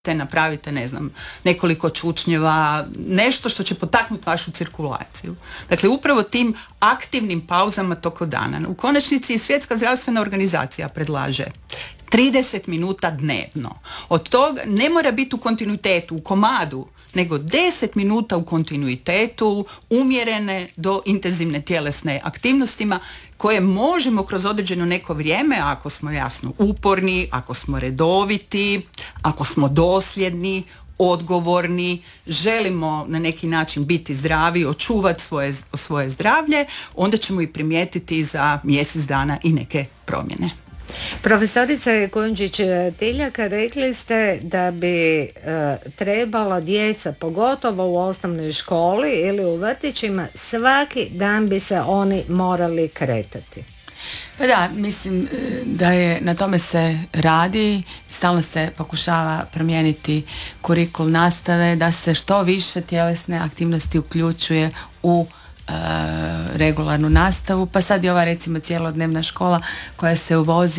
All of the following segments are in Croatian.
napravite, ne znam, nekoliko čučnjeva, nešto što će potaknuti vašu cirkulaciju. Dakle, upravo tim aktivnim pauzama toko dana. U konačnici i Svjetska zdravstvena organizacija predlaže 30 minuta dnevno. Od toga ne mora biti u kontinuitetu, u komadu, nego 10 minuta u kontinuitetu, umjerene do intenzivne tjelesne aktivnostima koje možemo kroz određeno neko vrijeme, ako smo jasno uporni, ako smo redoviti, ako smo dosljedni, odgovorni, želimo na neki način biti zdravi, očuvati svoje zdravlje, onda ćemo i primijetiti za mjesec dana i neke promjene. Profesorice Kujundžić-Tiljak, rekli ste da bi trebala djeca, pogotovo u osnovnoj školi ili u vrtićima, svaki dan bi se oni morali kretati. Pa da, mislim da je na tome se radi, stalno se pokušava promijeniti kurikul nastave, da se što više tjelesne aktivnosti uključuje u regularnu nastavu, pa sad i ova recimo cjelodnevna škola koja se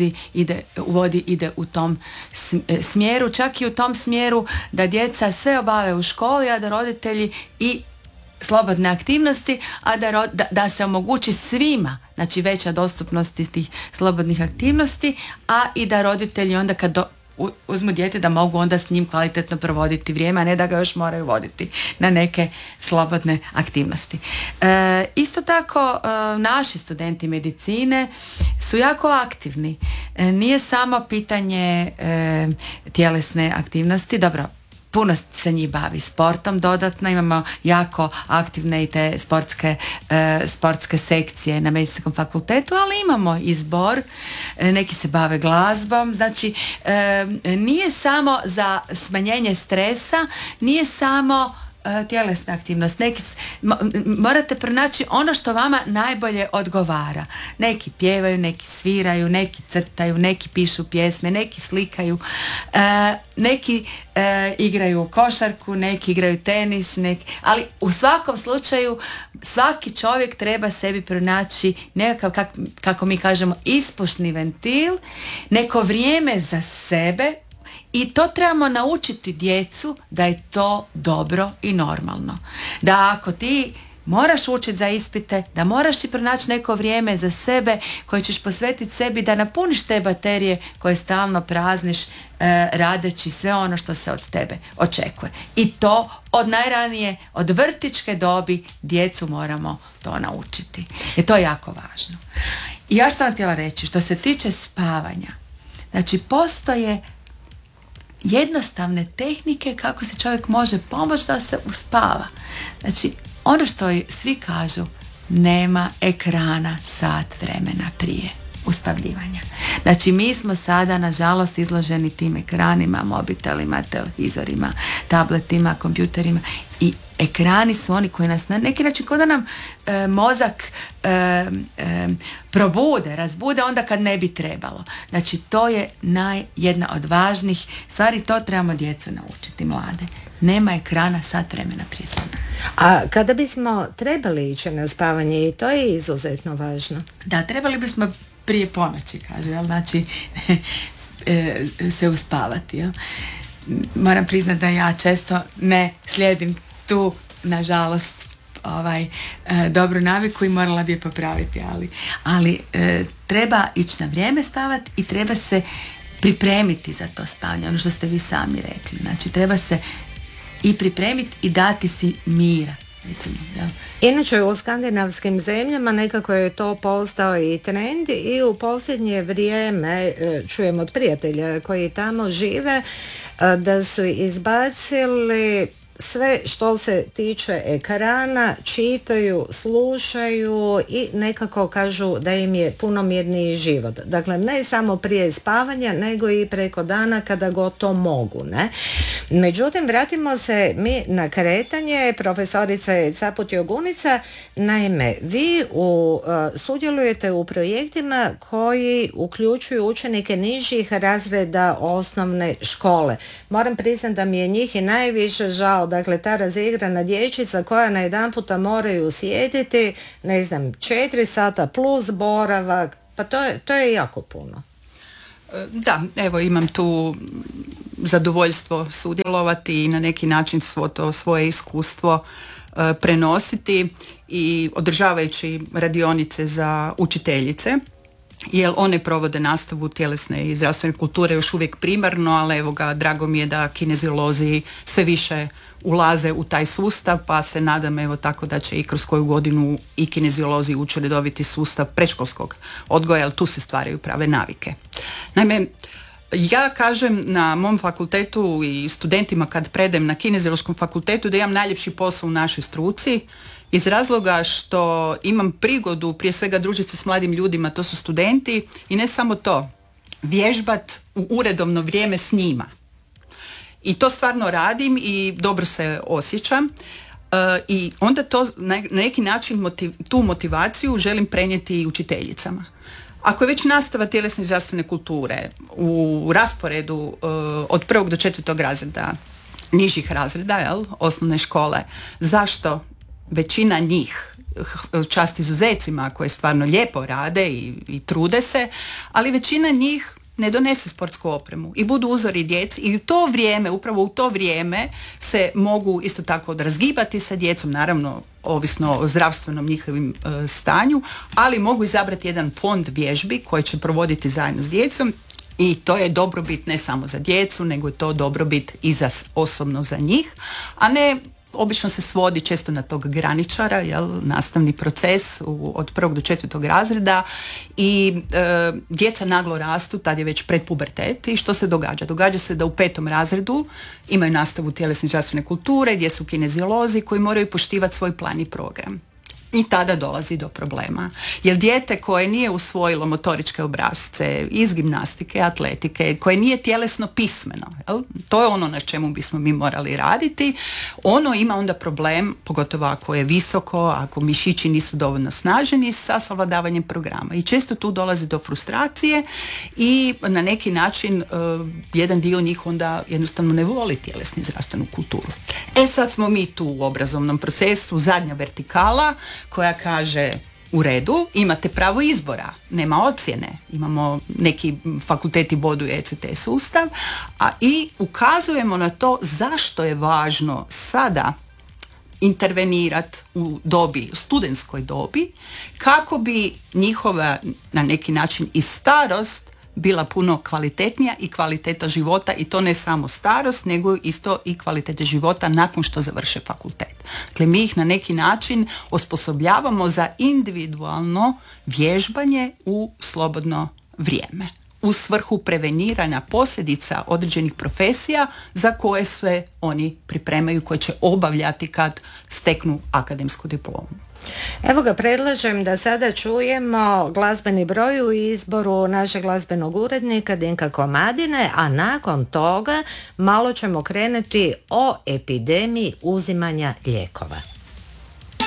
ide u tom smjeru, čak i u tom smjeru da djeca sve obave u školi, a da roditelji i slobodne aktivnosti, a da se omogući svima, znači veća dostupnost tih slobodnih aktivnosti, a i da roditelji onda kad uzmu dijete da mogu onda s njim kvalitetno provoditi vrijeme, a ne da ga još moraju voditi na neke slobodne aktivnosti. Isto tako naši studenti medicine su jako aktivni. Nije samo pitanje tjelesne aktivnosti, dobro, puno se njih bavi sportom dodatno, imamo jako aktivne i te sportske sekcije na medicinskom fakultetu, ali imamo i zbor, neki se bave glazbom, znači nije samo za smanjenje stresa, nije samo tjelesna aktivnost. Morate pronaći ono što vama najbolje odgovara. Neki pjevaju, neki sviraju, neki crtaju, neki pišu pjesme, neki slikaju, neki igraju košarku, neki igraju tenis, ali u svakom slučaju svaki čovjek treba sebi pronaći nekakav, kako mi kažemo, ispušni ventil, neko vrijeme za sebe. I to trebamo naučiti djecu da je to dobro i normalno. Da ako ti moraš učiti za ispite, da moraš i pronaći neko vrijeme za sebe koje ćeš posvetiti sebi da napuniš te baterije koje stalno prazniš radeći sve ono što se od tebe očekuje. I to od najranije, od vrtićke dobi djecu moramo to naučiti. I to je jako važno. I ja sam htjela reći, što se tiče spavanja, znači postoje jednostavne tehnike kako se čovjek može pomoći da se uspava. Znači, ono što svi kažu, nema ekrana sat vremena prije uspavljivanja. Znači, mi smo sada, nažalost, izloženi tim ekranima, mobitelima, televizorima, tabletima, kompjuterima i ekrani su oni koji nas na neki način kao da nam mozak probude, razbude onda kad ne bi trebalo. Znači, to je jedna od važnih stvari, to trebamo djecu naučiti, mlade. Nema ekrana sat vremena prije spavanja. A kada bismo trebali ići na spavanje, i to je izuzetno važno. Da, trebali bismo prije ponoći, kaže, jel? Znači se uspavati. Jel? Moram priznati da ja često ne slijedim tu, nažalost, dobru naviku i morala bi je popraviti, ali treba ići na vrijeme spavati i treba se pripremiti za to spavanje, ono što ste vi sami rekli. Znači, treba se i pripremiti i dati si mira. Recimo, ja. Inače, u skandinavskim zemljama nekako je to postao i trend i u posljednje vrijeme čujem od prijatelja koji tamo žive da su izbacili sve što se tiče ekrana, čitaju, slušaju i nekako kažu da im je puno mirniji život. Dakle, ne samo prije spavanja, nego i preko dana kada god to mogu, ne? Međutim, vratimo se mi na kretanje. Profesorica Caput-Jogunica, naime, vi sudjelujete u projektima koji uključuju učenike nižih razreda osnovne škole. Moram priznati da mi je njih i najviše žao. Dakle, ta razigrana dječica koja najedanputa moraju sjediti, 4 sata plus boravak, pa to je jako puno. Da, evo imam tu zadovoljstvo sudjelovati i na neki način svo to svoje iskustvo prenositi i održavajući radionice za učiteljice, jer one provode nastavu tjelesne i zdravstvene kulture još uvijek primarno, ali evo ga, drago mi je da kineziolozi sve više ulaze u taj sustav, pa se nadam evo tako da će i kroz koju godinu i kineziolozi ući redoviti sustav predškolskog odgoja, jer tu se stvaraju prave navike. Naime, ja kažem na mom fakultetu i studentima kad predajem na kineziološkom fakultetu da imam najljepši posao u našoj struci, iz razloga što imam prigodu prije svega družiti se s mladim ljudima, to su studenti, i ne samo to, vježbat u uredovno vrijeme s njima. I to stvarno radim i dobro se osjećam. I onda to na neki način tu motivaciju želim prenijeti i učiteljicama. Ako je već nastava tjelesne i zdravstvene kulture u rasporedu od 1. do 4. razreda, nižih razreda, osnovne škole, zašto većina njih, čast izuzecima koje stvarno lijepo rade i trude se, ali većina njih ne donese sportsku opremu i budu uzori djeci i upravo u to vrijeme se mogu isto tako razgibati sa djecom, naravno ovisno o zdravstvenom njihovim stanju, ali mogu izabrati jedan fond vježbi koji će provoditi zajedno s djecom. I to je dobrobit ne samo za djecu, nego je to dobrobit i osobno za njih, a ne obično se svodi često na tog graničara, nastavni proces od 1. do 4. razreda i djeca naglo rastu, tad je već predpubertet i što se događa? Događa se da u 5. razredu imaju nastavu tjelesne i zdravstvene kulture gdje su kineziolozi koji moraju poštivati svoj plan i program. I tada dolazi do problema. Jer dijete koje nije usvojilo motoričke obrasce iz gimnastike, atletike, koje nije tjelesno pismeno, to je ono na čemu bismo mi morali raditi, ono ima onda problem, pogotovo ako je visoko, ako mišići nisu dovoljno snaženi, sa savladavanjem programa. I često tu dolazi do frustracije i na neki način jedan dio njih onda jednostavno ne voli tjelesnu i zdravstvenu kulturu. Sad smo mi tu u obrazovnom procesu, zadnja vertikala, koja kaže u redu, imate pravo izbora, nema ocjene, imamo neki fakulteti boduju ECT sustav, i ukazujemo na to zašto je važno sada intervenirati u studentskoj dobi, kako bi njihova na neki način i starost bila puno kvalitetnija i kvaliteta života, i to ne samo starost, nego isto i kvalitete života nakon što završe fakultet. Dakle, mi ih na neki način osposobljavamo za individualno vježbanje u slobodno vrijeme u svrhu preveniranja posljedica određenih profesija za koje se oni pripremaju, koje će obavljati kad steknu akademsku diplomu. Evo ga, predlažem da sada čujemo glazbeni broj u izboru našeg glazbenog urednika Dinka Komadine, a nakon toga malo ćemo krenuti o epidemiji uzimanja lijekova.